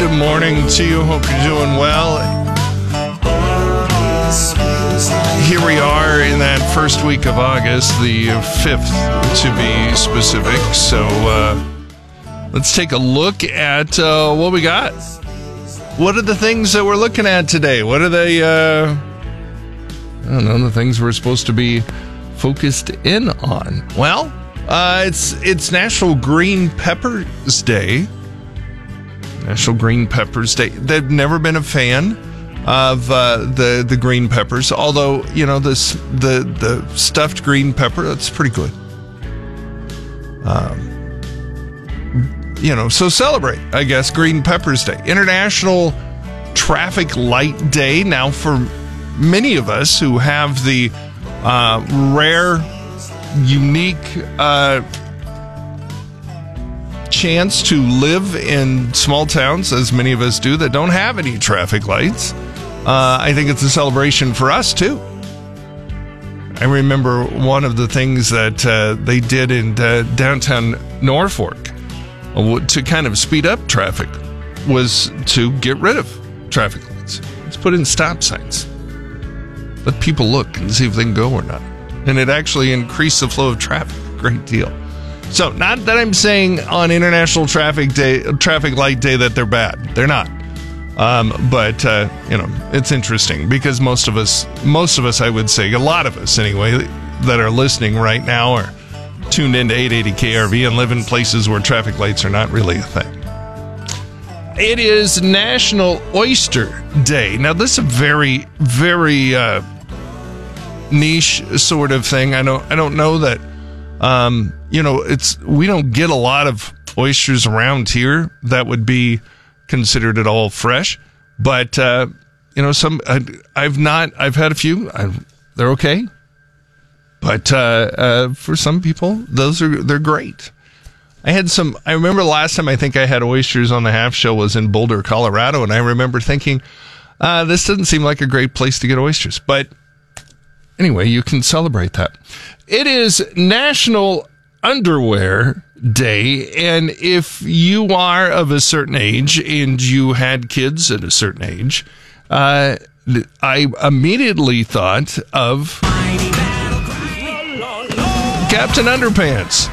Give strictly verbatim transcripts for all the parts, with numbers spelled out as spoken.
Good morning to you. Hope you're doing well. Here we are in that first week of August, the fifth to be specific. So uh, let's take a look at uh, what we got. What are the things that we're looking at today? What are they, uh, I don't know, the things we're supposed to be focused in on? Well, uh, it's it's National Green Peppers Day. National Green Peppers Day. They've never been a fan of uh, the the green peppers, although you know this the the stuffed green pepper, that's pretty good. Um, you know, so celebrate, I guess, Green Peppers Day, International Traffic Light Day. Now, for many of us who have the uh, rare, unique uh, chance to live in small towns, as many of us do, that don't have any traffic lights. Uh, I think it's a celebration for us, too. I remember one of the things that uh, they did in uh, downtown Norfolk uh, to kind of speed up traffic was to get rid of traffic lights. Let's put in stop signs. Let people look and see if they can go or not. And it actually increased the flow of traffic a great deal. So, not that I'm saying on International Traffic Day, Traffic Light Day that they're bad. They're not. Um, but, uh, you know, it's interesting because most of us, most of us, I would say, a lot of us anyway, that are listening right now are tuned into eight eighty K R V and live in places where traffic lights are not really a thing. It is National Oyster Day. Now, this is a very, very uh, niche sort of thing. I don't, I don't know that, um, you know, it's we don't get a lot of oysters around here that would be considered at all fresh, but uh, you know, some I, I've not. I've had a few. I, they're okay, but uh, uh, for some people, those are they're great. I had some. I remember the last time I think I had oysters on the half show was in Boulder, Colorado, and I remember thinking, uh, this doesn't seem like a great place to get oysters. But anyway, you can celebrate that. It is National Underwear Day, and if you are of a certain age and you had kids at a certain age, uh, I immediately thought of Captain Underpants.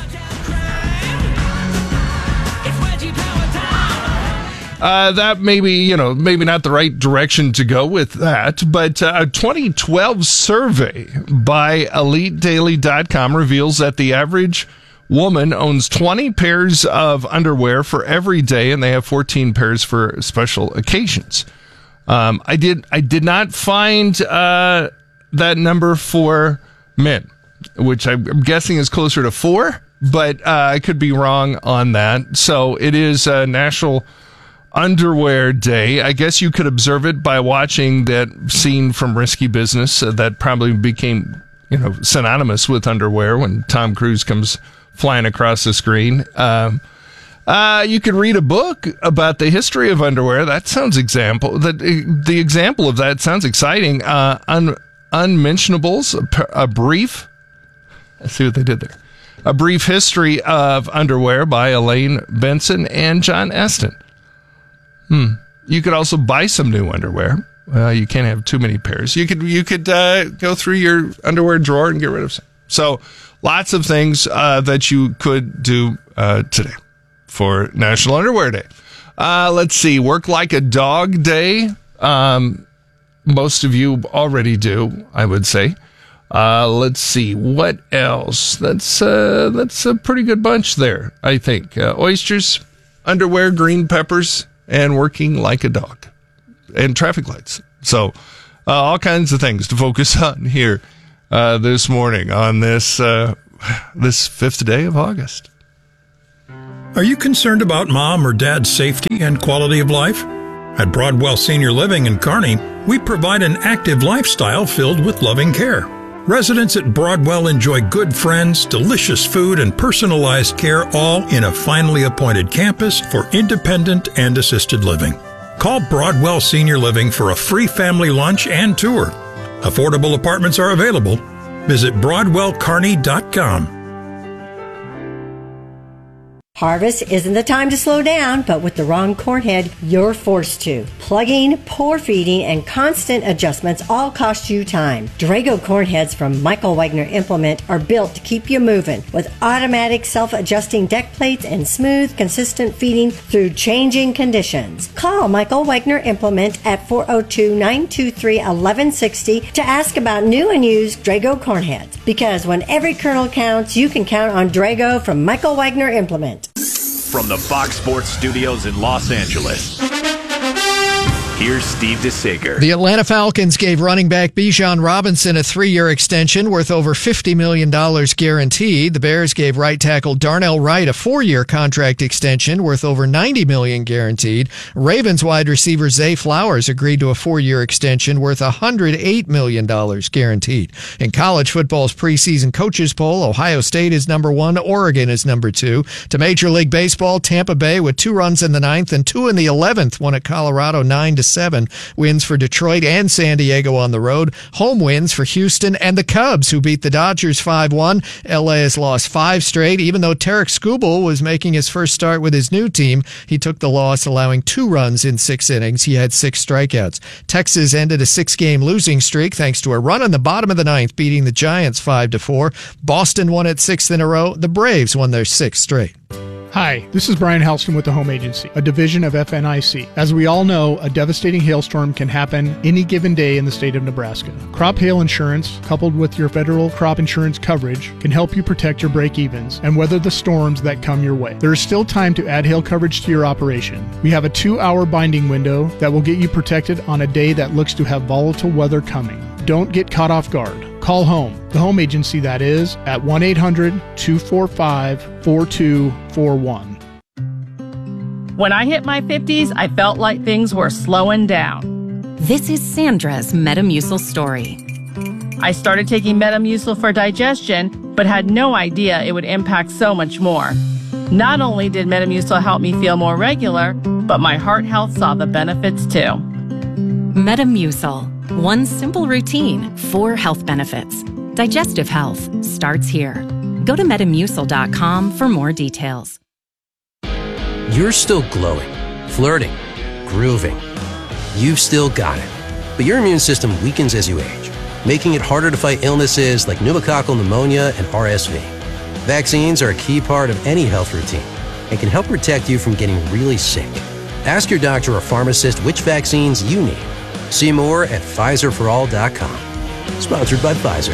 Uh, that maybe, you know, maybe not the right direction to go with that, but uh, a twenty twelve survey by elite daily dot com reveals that the average woman owns twenty pairs of underwear for every day, and they have fourteen pairs for special occasions. Um, I did I did not find uh, that number for men, which I'm guessing is closer to four, but uh, I could be wrong on that. So it is uh, National Underwear Day. I guess you could observe it by watching that scene from Risky Business uh, that probably became, you know, synonymous with underwear when Tom Cruise comes flying across the screen. Um, uh, you could read a book about the history of underwear. That sounds example. That the example of that sounds exciting. Uh, un, Unmentionables, a, a brief. Let's see what they did there. A brief history of underwear by Elaine Benson and John Eston. Hmm. You could also buy some new underwear. Uh, you can't have too many pairs. You could you could uh, go through your underwear drawer and get rid of some. So lots of things uh, that you could do uh, today for National Underwear Day. Uh, let's see. Work Like a Dog Day. Um, most of you already do, I would say. Uh, let's see. What else? That's, uh, that's a pretty good bunch there, I think. Uh, oysters, underwear, green peppers, and working like a dog, and traffic lights. So uh, all kinds of things to focus on here uh, this morning on this uh, this fifth day of August. Are you concerned about mom or dad's safety and quality of life? At Broadwell Senior Living in Kearney, we provide an active lifestyle filled with loving care. Residents at Broadwell enjoy good friends, delicious food, and personalized care, all in a finely appointed campus for independent and assisted living. Call Broadwell Senior Living for a free family lunch and tour. Affordable apartments are available. Visit broadwell kearney dot com. Harvest isn't the time to slow down, but with the wrong corn head, you're forced to. Plugging, poor feeding, and constant adjustments all cost you time. Drago corn heads from Michael Wagner Implement are built to keep you moving with automatic self-adjusting deck plates and smooth, consistent feeding through changing conditions. Call Michael Wagner Implement at four oh two, nine two three, one one six oh to ask about new and used Drago corn heads. Because when every kernel counts, you can count on Drago from Michael Wagner Implement. From the Fox Sports Studios in Los Angeles, here's Steve DeSager. The Atlanta Falcons gave running back Bijan Robinson a three-year extension worth over fifty million dollars guaranteed. The Bears gave right tackle Darnell Wright a four-year contract extension worth over ninety million dollars guaranteed. Ravens wide receiver Zay Flowers agreed to a four-year extension worth one hundred eight million dollars guaranteed. In college football's preseason coaches poll, Ohio State is number one, Oregon is number two. To Major League Baseball, Tampa Bay with two runs in the ninth and two in the eleventh won at Colorado nine to seven. Wins for Detroit and San Diego on the road. Home wins for Houston and the Cubs, who beat the Dodgers five one. L A has lost five straight. Even though Tarek Skubal was making his first start with his new team, he took the loss, allowing two runs in six innings. He had six strikeouts. Texas ended a six-game losing streak thanks to a run in the bottom of the ninth, beating the Giants five to four. Boston won its sixth in a row. The Braves won their sixth straight. Hi, this is Brian Helston with the Home Agency, a division of F N I C. As we all know, a devastating hailstorm can happen any given day in the state of Nebraska. Crop hail insurance, coupled with your federal crop insurance coverage, can help you protect your break-evens and weather the storms that come your way. There is still time to add hail coverage to your operation. We have a two-hour binding window that will get you protected on a day that looks to have volatile weather coming. Don't get caught off guard. Call home, the Home Agency that is, at one eight hundred, two four five, four two four one. When I hit my fifties, I felt like things were slowing down. This is Sandra's Metamucil story. I started taking Metamucil for digestion, but had no idea it would impact so much more. Not only did Metamucil help me feel more regular, but my heart health saw the benefits too. Metamucil. One simple routine, four health benefits. Digestive health starts here. Go to metamucil dot com for more details. You're still glowing, flirting, grooving. You've still got it. But your immune system weakens as you age, making it harder to fight illnesses like pneumococcal pneumonia and R S V. Vaccines are a key part of any health routine and can help protect you from getting really sick. Ask your doctor or pharmacist which vaccines you need. See more at Pfizer for all dot com. Sponsored by Pfizer.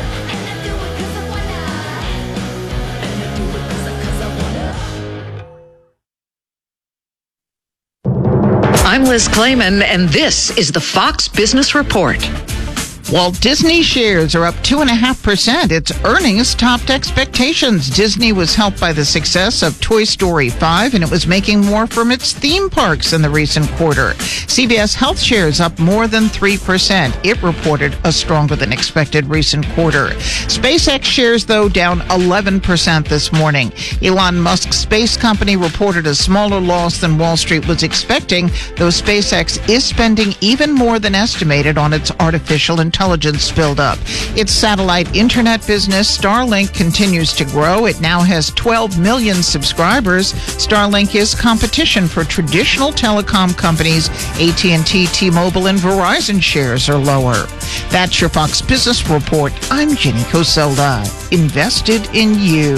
I'm Liz Clayman, and this is the Fox Business Report. Walt Disney shares are up two point five percent. Its earnings topped expectations. Disney was helped by the success of Toy Story five, and it was making more from its theme parks in the recent quarter. C V S Health shares up more than three percent. It reported a stronger than expected recent quarter. SpaceX shares, though, down eleven percent this morning. Elon Musk's space company reported a smaller loss than Wall Street was expecting, though SpaceX is spending even more than estimated on its artificial intelligence. Intelligence buildup. Its satellite internet business, Starlink, continues to grow. It now has twelve million subscribers. Starlink is competition for traditional telecom companies. A T and T, T-Mobile, and Verizon shares are lower. That's your Fox Business Report. I'm Jenny Coselda. Invested in you.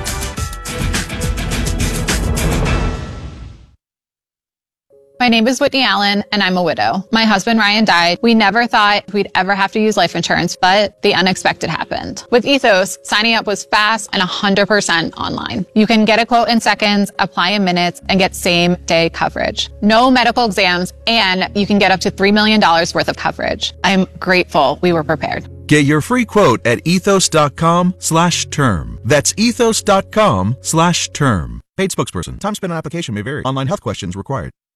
My name is Whitney Allen, and I'm a widow. My husband, Ryan, died. We never thought we'd ever have to use life insurance, but the unexpected happened. With Ethos, signing up was fast and one hundred percent online. You can get a quote in seconds, apply in minutes, and get same-day coverage. No medical exams, and you can get up to three million dollars worth of coverage. I'm grateful we were prepared. Get your free quote at ethos.com slash term. That's ethos.com slash term. Paid spokesperson. Time spent on application may vary. Online health questions required.